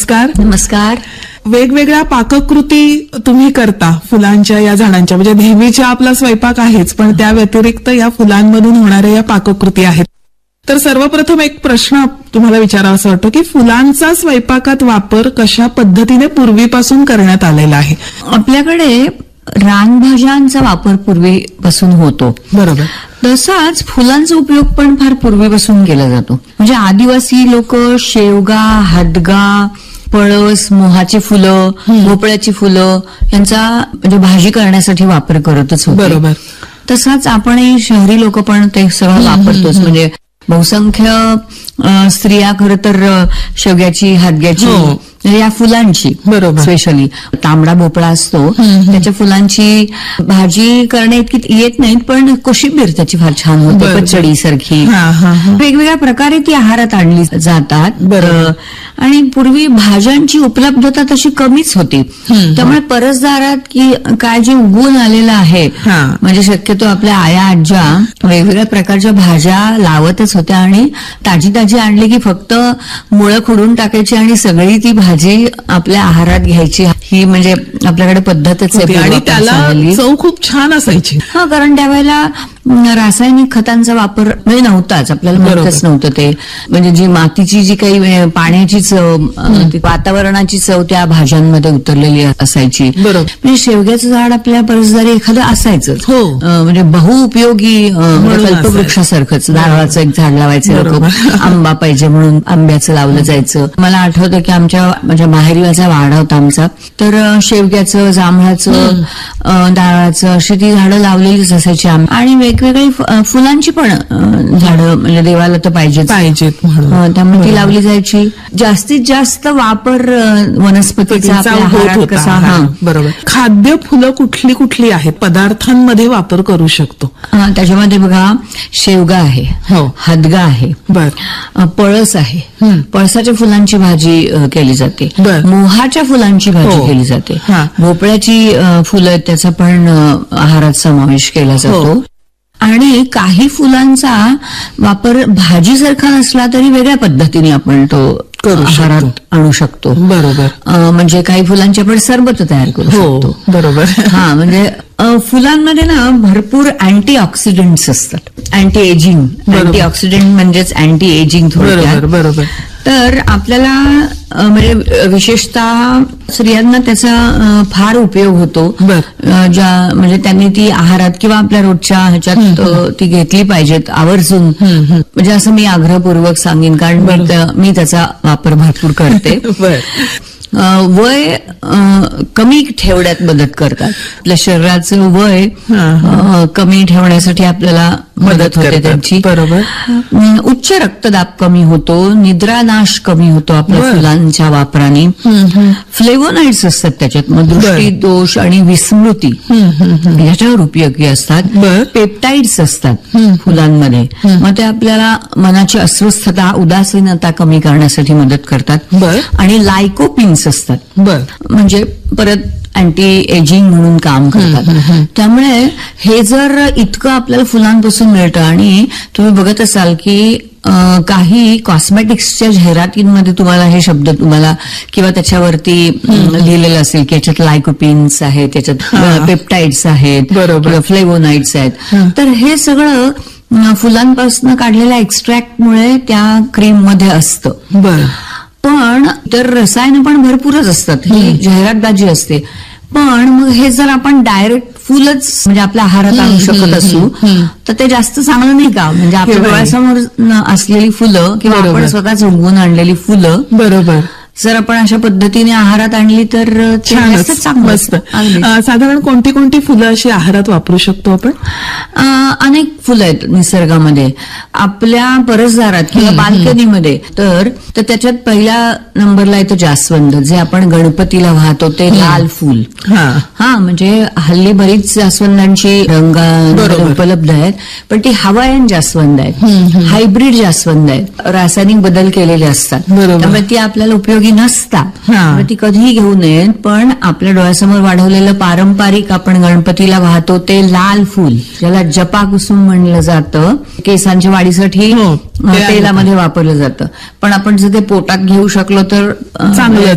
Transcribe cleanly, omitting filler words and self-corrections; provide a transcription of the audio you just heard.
नमस्कार. नमस्कार. वेगवेगळ्या पाककृती तुम्ही करता फुलांच्या या झाडांच्या, म्हणजे नेहमीच्या आपला स्वयंपाक आहेच, पण त्या व्यतिरिक्त या फुलांमधून होणाऱ्या या पाककृती आहेत. तर सर्वप्रथम एक प्रश्न तुम्हाला विचारावासा वाटतो की फुलांचा स्वयंपाकात वापर कशा पद्धतीने पूर्वीपासून करण्यात आलेला आहे? आपल्याकडे रानभाज्यांचा वापर पूर्वीपासून होतो. बरोबर. तसाच फुलांचा उपयोग पण फार पूर्वीपासून केला जातो. म्हणजे आदिवासी लोक शेवगा, हदगा, पळस, मोहाची फुलं, भोपळ्याची फुलं यांचा म्हणजे भाजी करण्यासाठी वापर करतच होते. बरोबर. तसाच आपणही शहरी लोक पण ते सगळं वापरतोच. म्हणजे बहुसंख्य स्त्रिया खरं तर शेवग्याची, हदग्याची या फुलांची बरोबर स्पेशली तांबडा भोपळा असतो त्याच्या फुलांची भाजी करणे इतकी येत नाहीत, पण कोशिंबीर त्याची फार छान होते, पचडी सारखी. वेगवेगळ्या प्रकारे ती आहारात आणली जातात. आणि पूर्वी भाज्यांची उपलब्धता तशी कमीच होती, त्यामुळे परसदारात की काय जे उगवून आलेलं आहे, म्हणजे शक्यतो आपल्या आया आज्या वेगवेगळ्या प्रकारच्या भाज्या लावतच होत्या आणि ताजी ताजी आणली की फक्त मुळं खुडून टाकायची आणि सगळी ती भाजी आपल्या आहारात घ्यायची. ही म्हणजे आपल्याकडे पद्धतच आहे आणि त्याला चव खूप छान असायची. कारण त्यावेळेला रासायनिक खतांचा वापर म्हणजे नव्हताच, आपल्याला माहीतच नव्हतं ते. म्हणजे जी मातीची जी काही पाण्याची चव, वातावरणाची चव त्या भाज्यांमध्ये उतरलेली असायची. म्हणजे शेवग्याचं झाड आपल्या परसदारी एखादं असायचंच. म्हणजे बहुउपयोगी कल्पवृक्षासारखंच. नारळाचं एक झाड लावायचं लोक, आंबा पाहिजे म्हणून आंब्याचं लावलं जायचं. मला आठवतं की माझ्या माहेरी माझा वाडा होता आमचा, तर शेवग्याचं, जांभळाचं, नारळाचं अशी ती झाडं लावलेलीच असायची. आणि वेगवेगळी फुलांची पण झाडं म्हणजे देवाला तर पाहिजेत, त्यामुळे ती लावली जायची. जास्तीत जास्त वापर वनस्पतीचा आपल्या आहारात कसा. बरोबर. खाद्य फुलं कुठली कुठली आहेत, पदार्थांमध्ये वापर करू शकतो? त्याच्यामध्ये बघा, शेवगा आहे, हदगा आहे, पळस आहे, पळसाच्या फुलांची भाजी केली जाते, मोहाच्या फुलांची भाजी केली जाते, भोपळ्याची फुलं त्याचा पण आहारात समावेश केला जातो. आणि काही फुलांचा वापर भाजीसारखा नसला तरी वेगळ्या पद्धतीने आपण तो आहारात आणू शकतो. बरोबर. म्हणजे काही फुलांची आपण सरबत तयार करू शकतो. बरोबर. म्हणजे फुलांमध्ये ना भरपूर अँटीऑक्सिडंट्स असतात. अँटी ऑक्सिडंट म्हणजेच अँटी एजिंग थोडक्यात. बरोबर. तर आपल्याला म्हणजे विशेषतः स्त्रियांना त्याचा फार उपयोग होतो. म्हणजे त्यांनी ती आहारात किंवा आपल्या रोजच्या ह्याच्यात ती घेतली पाहिजेत आवर्जून. म्हणजे असं मी आग्रहपूर्वक सांगेन, कारण मी त्याचा वापर भरपूर करते. वय कमी ठेवण्यात मदत करतात. आपल्या शरीराचं वय कमी ठेवण्यासाठी आपल्याला मदत होते त्यांची. बरोबर. उच्च रक्तदाब कमी होतो, निद्रानाश कमी होतो आपल्या फुलांच्या वापराने. फ्लेवोनाइड्स असतात त्याच्यात, मग दृष्टी दोष आणि विस्मृती याच्यावर उपयोगी असतात. पेप्टाइड्स असतात फुलांमध्ये, मग ते आपल्याला मनाची अस्वस्थता, उदासीनता कमी करण्यासाठी मदत करतात. आणि लायकोपिन्स असतात, म्हणजे परत अँटी एजिंग म्हणून काम करतात. त्यामुळे हे जर इतकं आपल्याला फुलांपासून मिळतं, आणि तुम्ही बघत असाल की काही कॉस्मेटिक्सच्या जाहिरातींमध्ये तुम्हाला हे शब्द तुम्हाला किंवा त्याच्यावरती लिहिलेलं असेल की याच्यात लायकोपिन्स आहेत, त्याच्यात पेप्टाइड्स आहेत, फ्लेवोनाइड्स आहेत. तर हे सगळं फुलांपासून काढलेल्या एक्स्ट्रॅक्टमुळे त्या क्रीममध्ये असतं. पण तर रसायनं पण भरपूरच असतात, ही जाहिरातबाजी असते. पण मग हे जर आपण डायरेक्ट फुलच म्हणजे आपल्या आहारात आणू शकत असू तर ते जास्त चांगलं नाही का? म्हणजे आपल्या डोळ्यासमोर असलेली फुलं किंवा आपण स्वतःच उगवून आणलेली फुलं बरोबर जर आपण अशा पद्धतीने आहारात आणली तर छानच चांगलं असतं. साधारण कोणती कोणती फुलं अशी आहारात वापरू शकतो आपण? अनेक फुलं आहेत निसर्गामध्ये. आपल्या परसदारात किंवा बाल्कनीमध्ये तर त्याच्यात पहिल्या नंबरला येतं जास्वंद, जे आपण गणपतीला वाहतो ते लाल फुल. म्हणजे हल्ली बरीच जास्वंदांची रंग उपलब्ध आहेत, पण ती हवायन जास्वंद आहेत, हायब्रिड जास्वंद आहेत, रासायनिक बदल केलेले असतात, त्यामुळे ती आपल्याला उपयोगी नसतात. ती कधीही घेऊ नयेत. पण आपल्या डोळ्यासमोर वाढवलेलं पारंपरिक आपण गणपतीला वाहतो ते लाल फुल, ज्याला जपा कुसुम म्हणलं जातं, केसांच्या वाढीसाठी तेलामध्ये वापरलं जातं. पण आपण जर ते पोटात घेऊ शकलो तर चांगलं.